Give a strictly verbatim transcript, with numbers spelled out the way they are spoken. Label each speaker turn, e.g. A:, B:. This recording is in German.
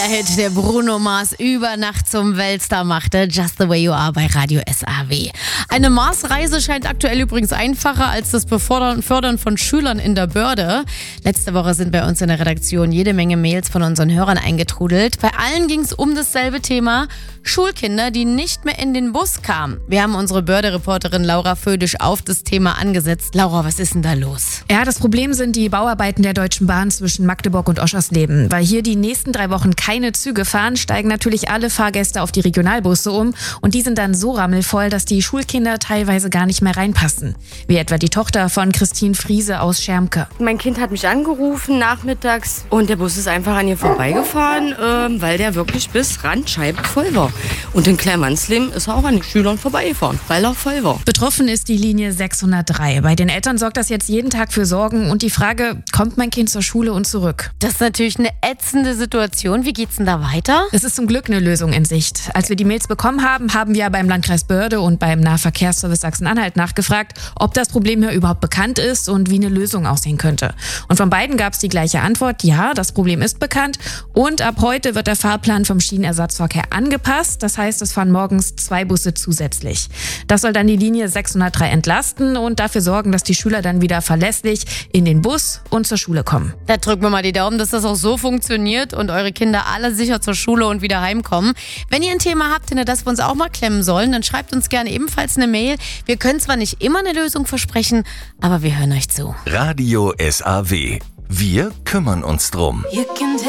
A: Hit, der Bruno Mars über Nacht zum Weltstar machte. Just the way you are bei Radio S A W. Eine Mars-Reise scheint aktuell übrigens einfacher als das Befördern und Fördern von Schülern in der Börde. Letzte Woche sind bei uns in der Redaktion jede Menge Mails von unseren Hörern eingetrudelt. Bei allen ging es um dasselbe Thema: Schulkinder, die nicht mehr in den Bus kamen. Wir haben unsere Börde-Reporterin Laura Födisch auf das Thema angesetzt. Laura, was ist denn da los?
B: Ja, das Problem sind die Bauarbeiten der Deutschen Bahn zwischen Magdeburg und Oschersleben. Weil hier die nächsten drei Wochen keine Züge fahren, steigen natürlich alle Fahrgäste auf die Regionalbusse um. Und die sind dann so rammelvoll, dass die Schulkinder teilweise gar nicht mehr reinpassen. Wie etwa die Tochter von Christine Friese aus Schermke.
C: Mein Kind hat mich angerufen nachmittags und der Bus ist einfach an ihr vorbeigefahren, äh, weil der wirklich bis Randscheibe voll war. Und in Kleinmannsleben ist er auch an den Schülern vorbeigefahren, weil er voll war.
B: Betroffen ist die Linie sechshundertdrei. Bei den Eltern sorgt das jetzt jeden Tag für Sorgen und die Frage, kommt mein Kind zur Schule und zurück?
A: Das ist natürlich eine ätzende Situation. Wie geht's denn da weiter?
B: Es ist zum Glück eine Lösung in Sicht. Als wir die Mails bekommen haben, haben wir beim Landkreis Börde und beim Nahverkehrsservice Sachsen-Anhalt nachgefragt, ob das Problem hier überhaupt bekannt ist und wie eine Lösung aussehen könnte. Und von beiden gab es die gleiche Antwort: Ja, das Problem ist bekannt und ab heute wird der Fahrplan vom Schienenersatzverkehr angepasst. Das heißt, es fahren morgens zwei Busse zusätzlich. Das soll dann die Linie sechshundertdrei entlasten und dafür sorgen, dass die Schüler dann wieder verlässlich in den Bus und zur Schule kommen.
A: Da drücken wir mal die Daumen, dass das auch so funktioniert und eure Kinder alle sicher zur Schule und wieder heimkommen. Wenn ihr ein Thema habt, hinter das wir uns auch mal klemmen sollen, dann schreibt uns gerne ebenfalls eine Mail. Wir können zwar nicht immer eine Lösung versprechen, aber wir hören euch zu.
D: Radio S A W. Wir kümmern uns drum.